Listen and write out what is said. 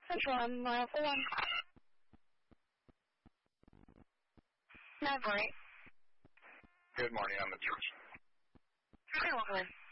Central on 941. 948. Good morning, I'm the church. Hey, Walker.